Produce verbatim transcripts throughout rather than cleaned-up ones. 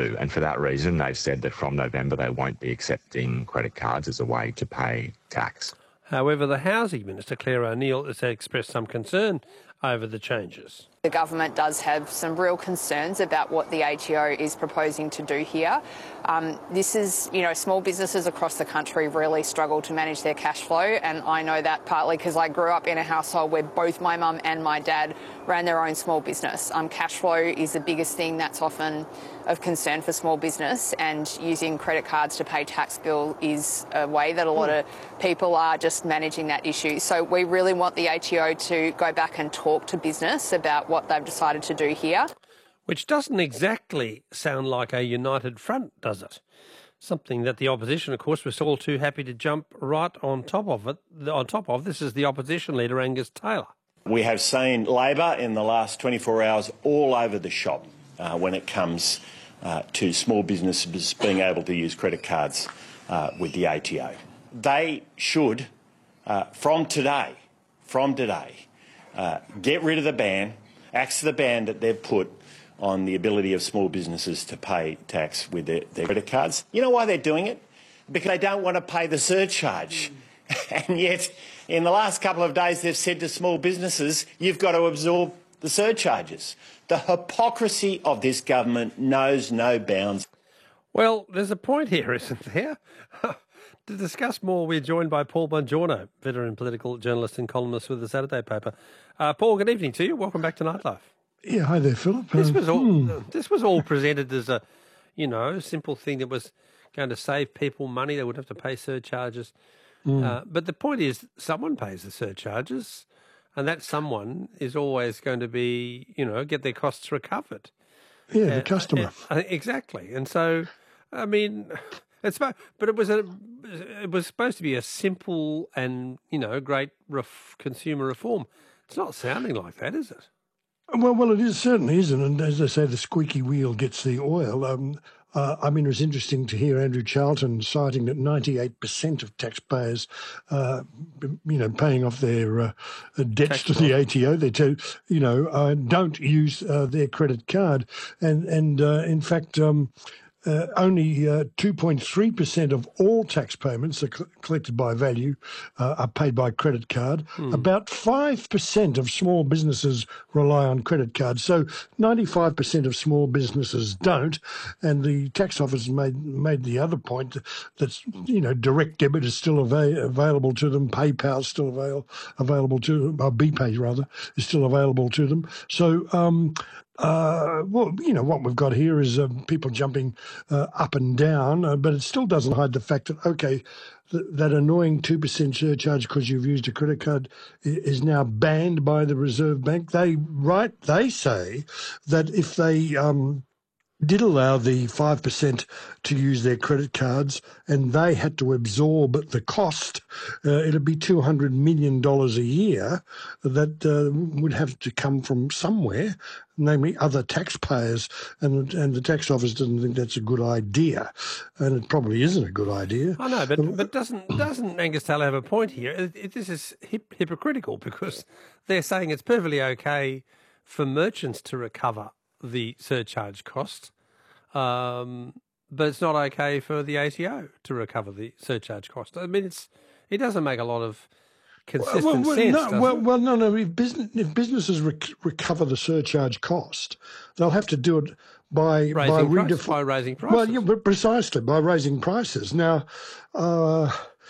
do. And for that reason, they've said that from November they won't be accepting credit cards as a way to pay tax. However, the Housing Minister, Claire O'Neil, has expressed some concern over the changes. The government does have some real concerns about what the A T O is proposing to do here. Um, this is, you know, small businesses across the country really struggle to manage their cash flow, and I know that partly because I grew up in a household where both my mum and my dad ran their own small business. Um, cash flow is the biggest thing that's often of concern for small business, and using credit cards to pay tax bill is a way that a lot of people are just managing that issue. So we really want the A T O to go back and talk to business about what they've decided to do here. Which doesn't exactly sound like a united front, does it? Something that the opposition, of course, was all too happy to jump right on top of it. On top of this is the opposition leader, Angus Taylor. We have seen Labor in the last twenty-four hours all over the shop uh, when it comes uh, to small businesses being able to use credit cards uh, with the A T O. They should, uh, from today, from today, uh, get rid of the ban, axe the ban that they've put on the ability of small businesses to pay tax with their, their credit cards. You know why they're doing it? Because they don't want to pay the surcharge. Mm. And yet, in the last couple of days, they've said to small businesses, you've got to absorb the surcharges. The hypocrisy of this government knows no bounds. Well, there's a point here, isn't there? To discuss more, we're joined by Paul Bongiorno, veteran political journalist and columnist with the Saturday paper. Uh, Paul, good evening to you. Welcome back to Nightlife. Yeah, hi there, Philip. This um, was all. hmm. This was all presented as a, you know, simple thing that was going to save people money. They would have to pay surcharges, Mm. uh, but the point is, someone pays the surcharges, and that someone is always going to be, you know, get their costs recovered. Yeah, uh, the customer. Uh, exactly, and so, I mean, it's but it was a, it was supposed to be a simple and, you know, great ref, consumer reform. It's not sounding like that, is it? Well, well, it is certainly isn't. And as they say, the squeaky wheel gets the oil. Um, uh, I mean, it was interesting to hear Andrew Charlton citing that ninety-eight percent of taxpayers, uh, you know, paying off their uh, debts Tax to the A T O, they tell, you know, uh, don't use uh, their credit card. And, and uh, in fact, um, Uh, only uh, two point three percent of all tax payments are cl- collected by value uh, are paid by credit card. Hmm. About five percent of small businesses rely on credit cards. So ninety-five percent of small businesses don't. And the tax office made made the other point that, you know, direct debit is still ava- available to them. PayPal is still avail- available to them. Or BPay, rather, is still available to them. So, um, Uh, well, you know, what we've got here is uh, people jumping uh, up and down, uh, but it still doesn't hide the fact that, okay, th- that annoying two percent surcharge because you've used a credit card i- is now banned by the Reserve Bank. They right, they say that if they um, did allow the five percent to use their credit cards and they had to absorb the cost, uh, it'd be two hundred million dollars a year that uh, would have to come from somewhere, namely other taxpayers, and and the tax office doesn't think that's a good idea, and it probably isn't a good idea. I know, but but doesn't doesn't Angus Taylor have a point here? It, it, this is hip, hypocritical because they're saying it's perfectly okay for merchants to recover the surcharge cost, um, but it's not okay for the A T O to recover the surcharge cost. I mean, it's it doesn't make a lot of consistent well, well, sense. No, does well, it? well, no, no. If, business, if businesses rec- recover the surcharge cost, they'll have to do it by by, Raising price, redef- by raising prices. Well, yeah, but precisely by raising prices. Now, uh,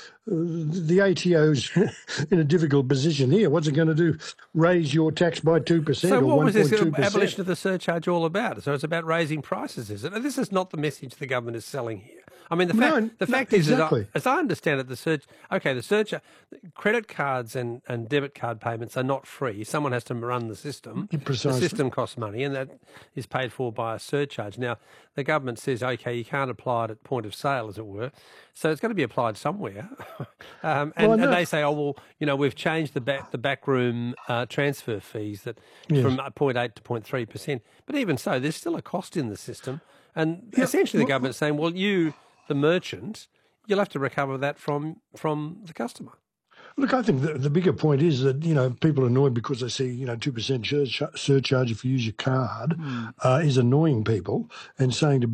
the A T O's in a difficult position here. What's it going to do? Raise your tax by two percent So or what one was point this two percent? abolition of the surcharge all about? So it's about raising prices, is it? And this is not the message the government is selling here. I mean, the fact, No, the no, fact is, exactly. as, I, as I understand it, the surge, okay, the surge, credit cards and, and debit card payments are not free. Someone has to run the system. Precisely. The system costs money, and that is paid for by a surcharge. Now, the government says, okay, you can't apply it at point of sale, as it were. So it's got to be applied somewhere. um, and, Well, I know. and they say, oh, well, you know, we've changed the back, the backroom uh, transfer fees that Yes. from zero point eight to zero point three percent. But even so, there's still a cost in the system. And Yeah, essentially the well- government's saying, well, you, the merchant, you'll have to recover that from from the customer. Look, I think the, the bigger point is that, you know, people are annoyed because they see, you know, two percent surcharge if you use your card uh, is annoying people, and saying to